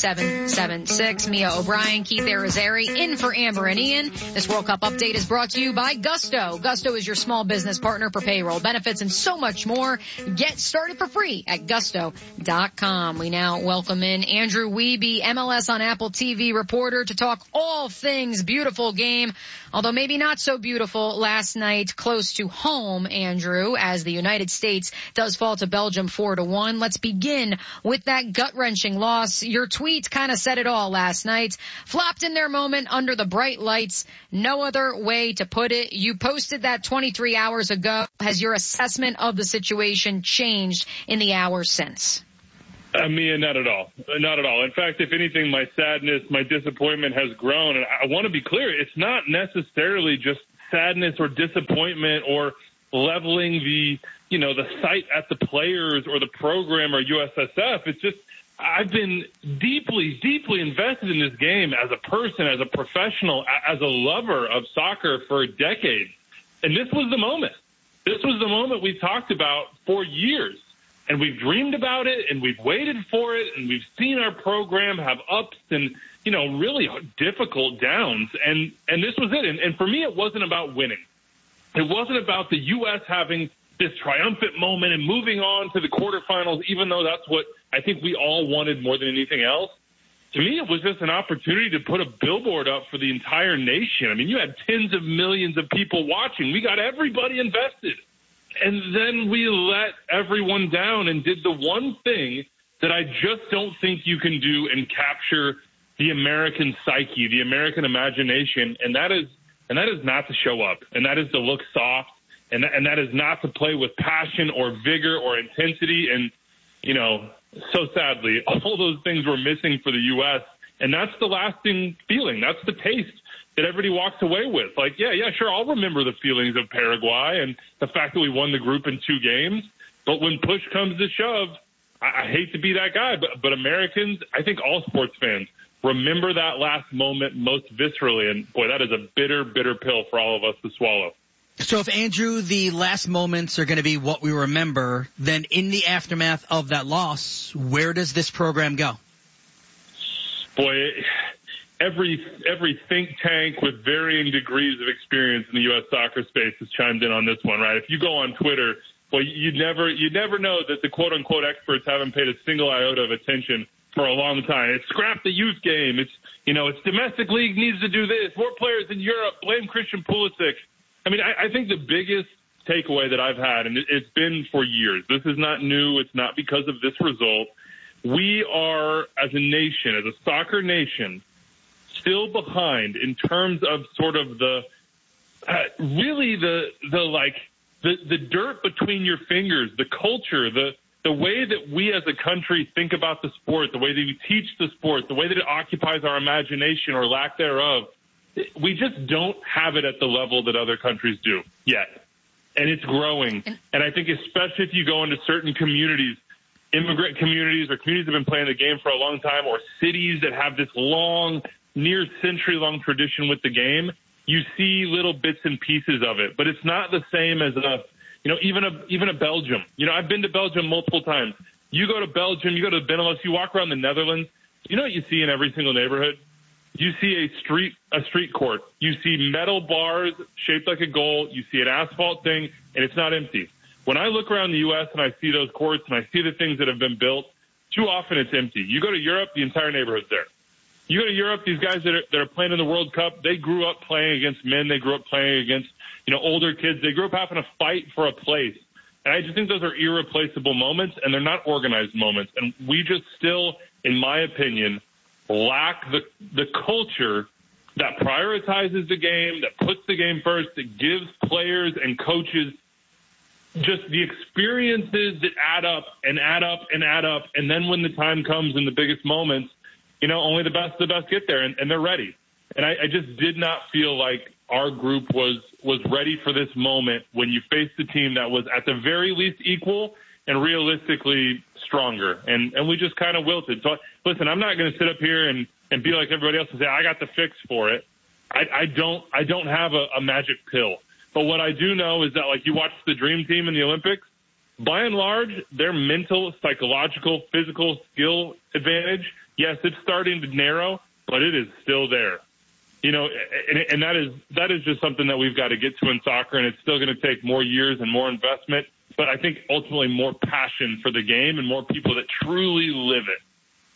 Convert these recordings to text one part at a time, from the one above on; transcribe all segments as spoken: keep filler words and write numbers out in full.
seven seven six. Mia O'Brien, Keith Arizari, in for Amber and Ian. This World Cup update is brought to you by Gusto. Gusto is your small business partner for payroll, benefits, and so much more. Get started for free at gusto dot com. We now welcome in Andrew Wiebe, M L S on Apple T V reporter, to talk all things beautiful game, although maybe not so beautiful last night close to home, Andrew, as the United States does fall to Belgium four to one. Let's begin with that gut-wrenching loss. Your tweet kind of said it all last night. Flopped in their moment under the bright lights. No other way to put it. You posted that twenty-three hours ago. Has your assessment of the situation changed in the hours since? I mean, not at all. Not at all. In fact, if anything, my sadness, my disappointment has grown. And I want to be clear, it's not necessarily just sadness or disappointment or leveling the, you know, the sight at the players or the program or U S S F. It's just, I've been deeply, deeply invested in this game as a person, as a professional, as a lover of soccer for decades. And this was the moment. This was the moment we talked about for years. And we've dreamed about it, and we've waited for it, and we've seen our program have ups and, you know, really difficult downs. And, and this was it. And, and for me, it wasn't about winning. It wasn't about the U S having this triumphant moment and moving on to the quarterfinals, even though that's what I think we all wanted more than anything else. To me, it was just an opportunity to put a billboard up for the entire nation. I mean, you had tens of millions of people watching. We got everybody invested. And then we let everyone down and did the one thing that I just don't think you can do and capture the American psyche, the American imagination, and that is and that is not to show up, and that is to look soft, and that, and that is not to play with passion or vigor or intensity. And, you know, so sadly, all those things were missing for the U S, and that's the lasting feeling. That's the taste that everybody walks away with. Like, yeah, yeah, sure, I'll remember the feelings of Paraguay and the fact that we won the group in two games. But when push comes to shove, I, I hate to be that guy, but, but Americans, I think all sports fans, remember that last moment most viscerally. And, boy, that is a bitter, bitter pill for all of us to swallow. So if, Andrew, the last moments are going to be what we remember, then in the aftermath of that loss, where does this program go? Boy, it, Every every think tank with varying degrees of experience in the U S soccer space has chimed in on this one, right? If you go on Twitter, well, you'd never you'd never know that the quote unquote experts haven't paid a single iota of attention for a long time. It's scrap the youth game. It's you know, it's domestic league needs to do this. More players in Europe. Blame Christian Pulisic. I mean, I, I think the biggest takeaway that I've had, and it, it's been for years. This is not new. It's not because of this result. We are, as a nation, as a soccer nation, still behind in terms of sort of the uh, really the the like the the dirt between your fingers, the culture, the the way that we as a country think about the sport, the way that we teach the sport, the way that it occupies our imagination or lack thereof. We just don't have it at the level that other countries do yet, and it's growing. And I think especially if you go into certain communities, immigrant communities or communities that have been playing the game for a long time, or cities that have this long, near century-long tradition with the game, you see little bits and pieces of it. But it's not the same as a, you know, even a even a Belgium. You know, I've been to Belgium multiple times. You go to Belgium, you go to the Benelux, you walk around the Netherlands. You know what you see in every single neighborhood? You see a street a street court. You see metal bars shaped like a goal. You see an asphalt thing, and it's not empty. When I look around the U S and I see those courts and I see the things that have been built, too often it's empty. You go to Europe, the entire neighborhood's there. You go to Europe, these guys that are, that are playing in the World Cup, they grew up playing against men. They grew up playing against, you know, older kids. They grew up having to fight for a place. And I just think those are irreplaceable moments, and they're not organized moments. And we just still, in my opinion, lack the the culture that prioritizes the game, that puts the game first, that gives players and coaches just the experiences that add up and add up and add up. And then when the time comes in the biggest moments, you know, only the best of the best get there, and, and they're ready. And I, I just did not feel like our group was was ready for this moment when you faced a team that was at the very least equal and realistically stronger. And, and we just kind of wilted. So, listen, I'm not going to sit up here and, and be like everybody else and say, I got the fix for it. I, I don't I don't have a, a magic pill. But what I do know is that, like, you watch the Dream Team in the Olympics, by and large, their mental, psychological, physical skill advantage Yes, it's starting to narrow, but it is still there. You know, and, and that is that is just something that we've got to get to in soccer, and it's still going to take more years and more investment, but I think ultimately more passion for the game and more people that truly live it.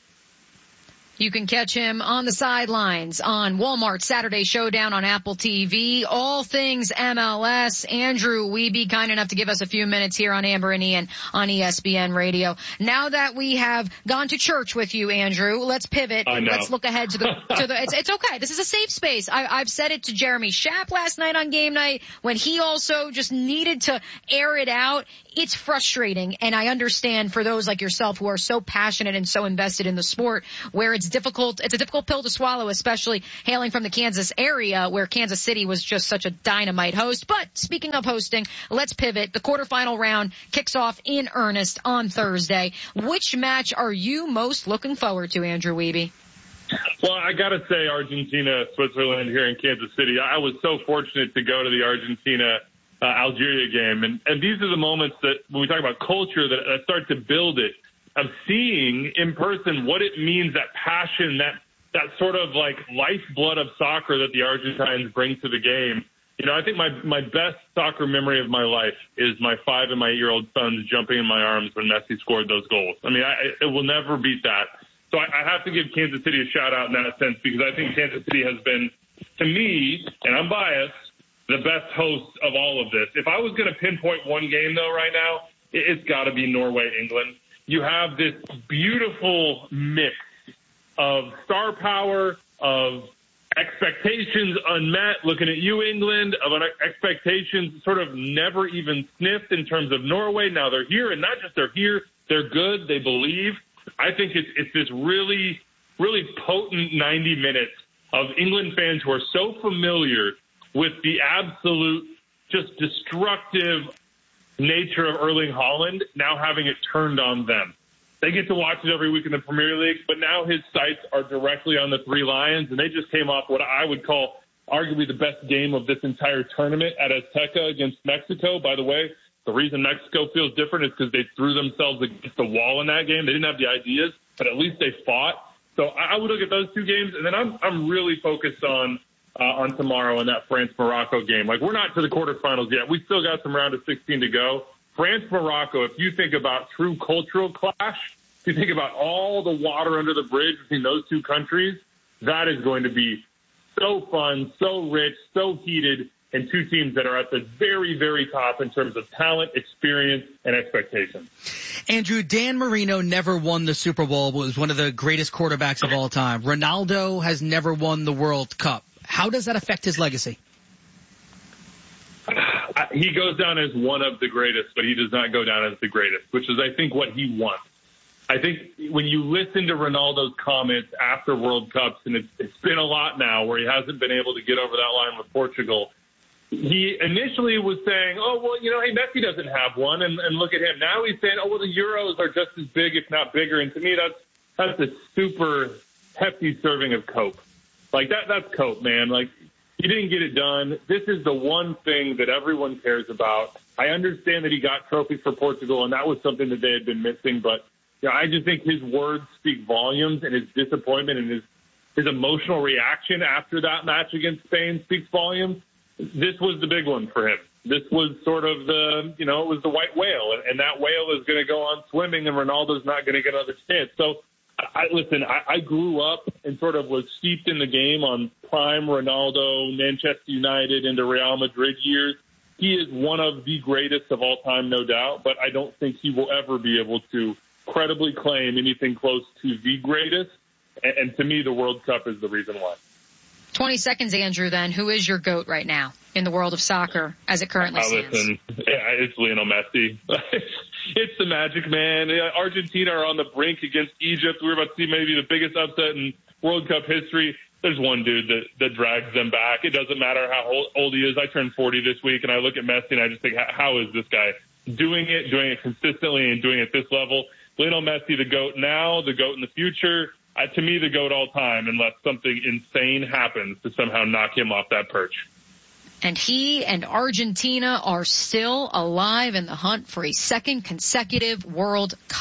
You can catch him on the sidelines on Walmart Saturday Showdown on Apple T V. All things M L S. Andrew Wiebe, kind enough to give us a few minutes here on Amber and Ian on E S P N Radio. Now that we have gone to church with you, Andrew, let's pivot. I know. Let's look ahead to the, to the, it's, it's okay. This is a safe space. I, I've said it to Jeremy Schaap last night on game night when he also just needed to air it out. It's frustrating, and I understand for those like yourself who are so passionate and so invested in the sport where it's difficult, it's a difficult pill to swallow, especially hailing from the Kansas area where Kansas City was just such a dynamite host. But speaking of hosting, let's pivot. The quarterfinal round kicks off in earnest on Thursday. Which match are you most looking forward to, Andrew Wiebe? Well, I got to say Argentina, Switzerland here in Kansas City. I was so fortunate to go to the Argentina uh, Algeria game. And, and these are the moments that when we talk about culture that, that start to build it, of seeing in person what it means, that passion, that that sort of like lifeblood of soccer that the Argentines bring to the game. You know, I think my, my best soccer memory of my life is my five and my eight-year-old sons jumping in my arms when Messi scored those goals. I mean, I, it will never beat that. So I, I have to give Kansas City a shout-out in that sense because I think Kansas City has been, to me, and I'm biased, the best host of all of this. If I was going to pinpoint one game, though, right now, it, it's got to be Norway-England. You have this beautiful mix of star power, of expectations unmet, looking at you, England, of an expectations sort of never even sniffed in terms of Norway. Now they're here, and not just they're here, they're good, they believe. I think it's, it's this really, really potent ninety minutes of England fans who are so familiar with the absolute just destructive nature of Erling Haaland, now having it turned on them. They get to watch it every week in the Premier League, but now his sights are directly on the Three Lions, and they just came off what I would call arguably the best game of this entire tournament at Azteca against Mexico. By the way, the reason Mexico feels different is because they threw themselves against the wall in that game. They didn't have the ideas, but at least they fought. So I would look at those two games, and then I'm I'm really focused on uh, on tomorrow in that France-Morocco game. Like, we're not to the quarterfinals yet. We still got some round of sixteen to go. France-Morocco, if you think about true cultural clash, if you think about all the water under the bridge between those two countries, that is going to be so fun, so rich, so heated, and two teams that are at the very, very top in terms of talent, experience, and expectations. Andrew, Dan Marino never won the Super Bowl, but was one of the greatest quarterbacks of all time. Ronaldo has never won the World Cup. How does that affect his legacy? He goes down as one of the greatest, but he does not go down as the greatest, which is, I think, what he wants. I think when you listen to Ronaldo's comments after World Cups, and it's, it's been a lot now where he hasn't been able to get over that line with Portugal, he initially was saying, oh, well, you know, hey, Messi doesn't have one, and, and look at him. Now he's saying, oh, well, the Euros are just as big, if not bigger. And to me, that's that's a super hefty serving of Coke. Like, that that's Coke, man. Like, he didn't get it done. This is the one thing that everyone cares about. I understand that he got trophies for Portugal, and that was something that they had been missing. But you know, I just think his words speak volumes, and his disappointment and his, his emotional reaction after that match against Spain speaks volumes. This was the big one for him. This was sort of the, you know, it was the white whale, and, and that whale is going to go on swimming, and Ronaldo's not going to get another chance. So, I listen, I, I grew up and sort of was steeped in the game on prime Ronaldo, Manchester United, into Real Madrid years. He is one of the greatest of all time, no doubt, but I don't think he will ever be able to credibly claim anything close to the greatest. And, and to me, the World Cup is the reason why. twenty seconds, Andrew, then. Who is your GOAT right now in the world of soccer as it currently stands? Uh, listen, yeah, it's Lionel Messi. It's the Magic Man. Argentina are on the brink against Egypt. We're about to see maybe the biggest upset in World Cup history. There's one dude that, that drags them back. It doesn't matter how old he is. I turned forty this week, and I look at Messi, and I just think, how is this guy doing it, doing it consistently, and doing it at this level? Lionel Messi, the GOAT now, the GOAT in the future. Uh, to me, the GOAT all time, unless something insane happens to somehow knock him off that perch. And he and Argentina are still alive in the hunt for a second consecutive World Cup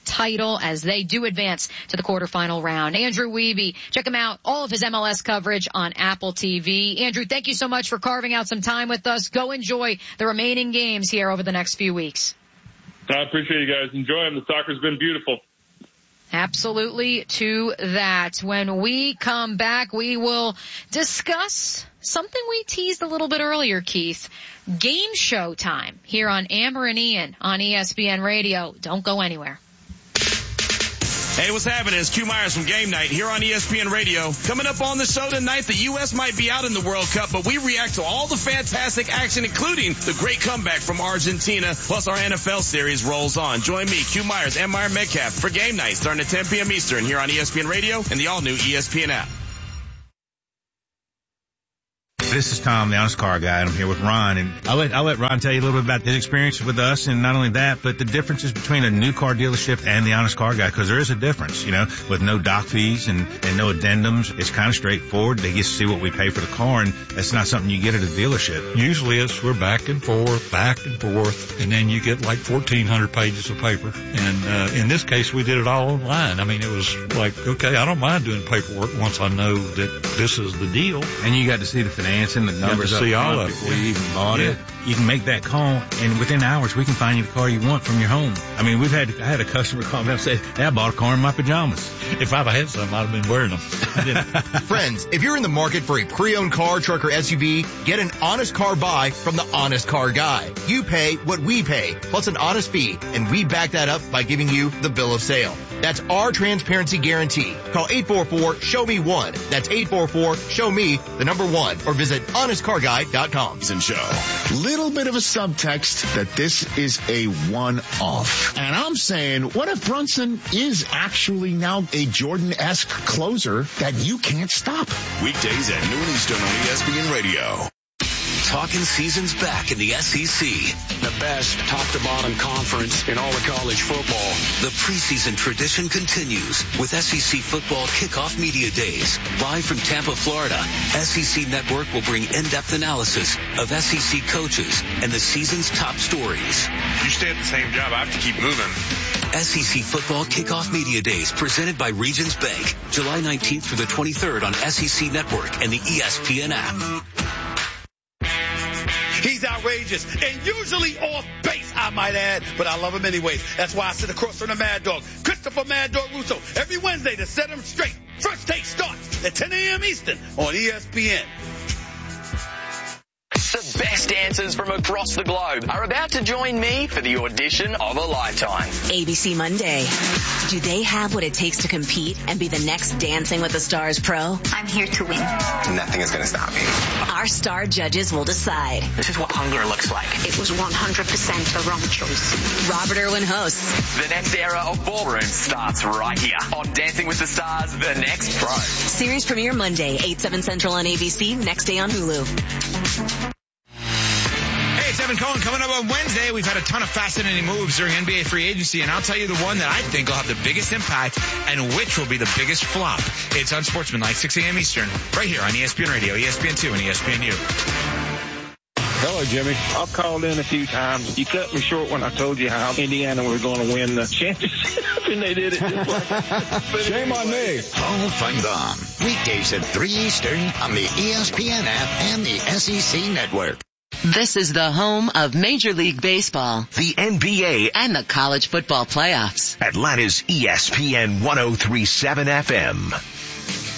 title as they do advance to the quarterfinal round. Andrew Wiebe, check him out, all of his M L S coverage on Apple T V. Andrew, thank you so much for carving out some time with us. Go enjoy the remaining games here over the next few weeks. I appreciate you guys. Enjoy them. The soccer's been beautiful. Absolutely to that. When we come back, we will discuss something we teased a little bit earlier, Keith. Game show time here on Amber and Ian on E S P N Radio. Don't go anywhere. Hey, what's happening? It's Q Myers from Game Night here on E S P N Radio. Coming up on the show tonight, the U S might be out in the World Cup, but we react to all the fantastic action, including the great comeback from Argentina, plus our N F L series rolls on. Join me, Q Myers, and Meyer Metcalf for Game Night starting at ten p.m. Eastern here on E S P N Radio and the all-new E S P N app. This is Tom, the Honest Car Guy, and I'm here with Ron. And I'll let, I'll let Ron tell you a little bit about his experience with us, and not only that, but the differences between a new car dealership and the Honest Car Guy, because there is a difference, you know, with no doc fees and, and no addendums. It's kind of straightforward. They get to see what we pay for the car, and that's not something you get at a dealership. Usually it's we're back and forth, back and forth, and then you get like fourteen hundred pages of paper. And uh, in this case, we did it all online. I mean, it was like, okay, I don't mind doing paperwork once I know that this is the deal. And you got to see the financing, the numbers up see front all of before it. you even bought Yeah. it. You can make that call, and within hours, we can find you the car you want from your home. I mean, we've had I had a customer call me up and say, hey, I bought a car in my pajamas. If I'd have had some, I'd have been wearing them. Friends, if you're in the market for a pre-owned car, truck, or S U V, get an honest car buy from the Honest Car Guy. You pay what we pay, plus an honest fee, and we back that up by giving you the bill of sale. That's our transparency guarantee. Call eight four four, show me one. That's eight four four, show me the number one, or visit honest car guy dot com. Little bit of a subtext that this is a one-off. And I'm saying, what if Brunson is actually now a Jordan-esque closer that you can't stop? Weekdays at noon Eastern on E S P N Radio. Talking season's back in the S E C. The best top-to-bottom conference in all of college football. The preseason tradition continues with S E C Football Kickoff Media Days. Live from Tampa, Florida, S E C Network will bring in-depth analysis of S E C coaches and the season's top stories. You stay at the same job, I have to keep moving. S E C Football Kickoff Media Days presented by Regions Bank. July nineteenth through the twenty-third on S E C Network and the E S P N app. He's outrageous and usually off base, I might add, but I love him anyways. That's why I sit across from the Mad Dog, Christopher Mad Dog Russo, every Wednesday to set him straight. First Take starts at ten a.m. Eastern on E S P N. The best dancers from across the globe are about to join me for the audition of a lifetime. A B C Monday. Do they have what it takes to compete and be the next Dancing with the Stars pro? I'm here to win. Nothing is going to stop me. Our star judges will decide. This is what hunger looks like. It was one hundred percent a wrong choice. Robert Irwin hosts. The next era of ballroom starts right here on Dancing with the Stars, The Next Pro. Series premiere Monday, eight, seven Central on A B C, next day on Hulu. It's Evan Cohen coming up on Wednesday. We've had a ton of fascinating moves during N B A free agency, and I'll tell you the one that I think will have the biggest impact and which will be the biggest flop. It's Unsportsmanlike, six a.m. Eastern, right here on E S P N Radio, E S P N two, and E S P N U. Hello, Jimmy. I've called in a few times. You cut me short when I told you how Indiana was going to win the championship, and they did it just like that. Shame on me. Paul Feinbaum, weekdays at three Eastern on the E S P N app and the S E C Network. This is the home of Major League Baseball, the N B A, and the college football playoffs. Atlanta's E S P N one oh three point seven F M.